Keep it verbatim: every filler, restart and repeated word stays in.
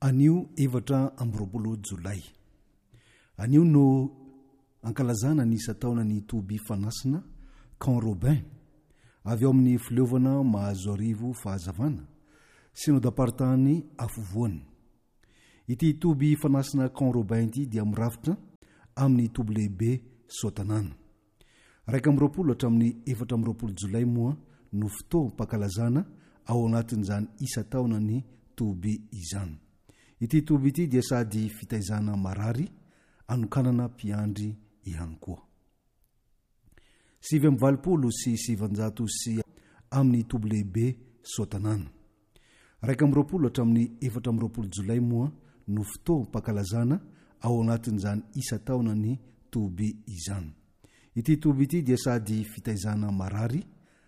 Anio evatra ambiroapolo jolay. Anio no ankalazana ny isa-taona ny toby fanasina Camp Robin avy ao amin'ny fileovana mahazo arivo fahazavana sy no dapartany afovoany. Ity toby fanasina Camp Robin ity dia mirafitra amin'ny toby lehibe Soatanana. Raika ambiroapolo hatramin'ny efatra ambiroapolo jolay moa no fotoam-pankalazana ao anatin'izany isa-taona ny toby izany. Ity toby ity dia sady fitaizana marary anokanana mpiandry ihany koa. Sivy amby valopolo sy sivanjato sy amin'ny toby lehibe Soatanana. Raika ambiroapolo hatramin'ny efatra ambiroapolo jolay moa no fotoam-pankalazana ao anatin'izany isa-taona ny toby izany. Ity toby ity dia sady fitaizana marary